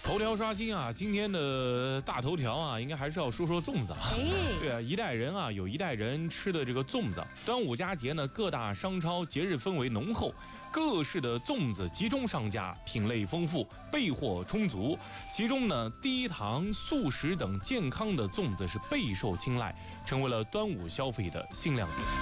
头条刷新啊！今天的大头条啊，应该还是要说说粽子啊。对啊，一代人啊有一代人吃的这个粽子。端午佳节呢，各大商超节日氛围浓厚，各式的粽子集中上架，品类丰富，备货充足。其中呢，低糖、素食等健康的粽子是备受青睐，成为了端午消费的新亮点。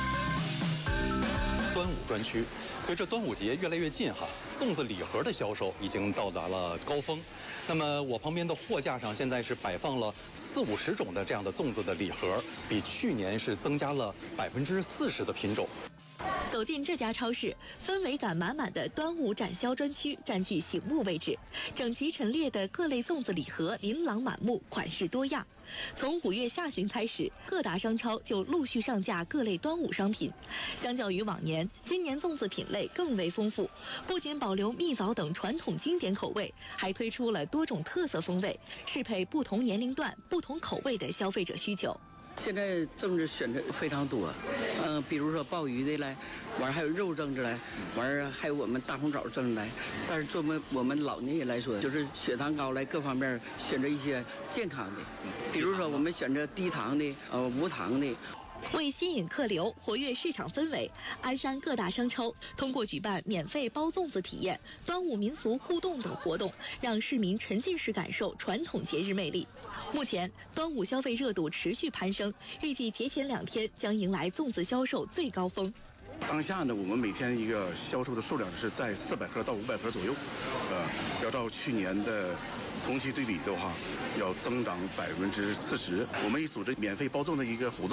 端午专区，随着端午节越来越近粽子礼盒的销售已经到达了高峰。那么我旁边的货架上现在是摆放了40-50种的这样的粽子的礼盒，比去年是增加了40%的品种。 走进这家超市，氛围感满满的端午展销专区占据醒目位置，整齐陈列的各类粽子礼盒琳琅满目，款式多样。从5月下旬开始，各大商超就陆续上架各类端午商品。相较于往年，今年粽子品类更为丰富，不仅保留蜜枣等传统经典口味，还推出了多种特色风味，适配不同年龄段、不同口味的消费者需求。 现在粽子选择非常多，比如说鲍鱼的来，完还有肉粽子来，完还有我们大红枣粽子来。但是作为我们老年人来说，就是血糖高来各方面选择一些健康的，比如说我们选择低糖的，无糖的。 为吸引客流、活跃市场氛围，鞍山各大商超通过举办免费包粽子体验、端午民俗互动等活动，让市民沉浸式感受传统节日魅力。目前，端午消费热度持续攀升，预计节前2天将迎来粽子销售最高峰。 当下呢，我们每天一个销售的数量是在400盒到500盒左右，要照去年的同期对比的话，要增长40%。我们也组织免费包粽的一个活动。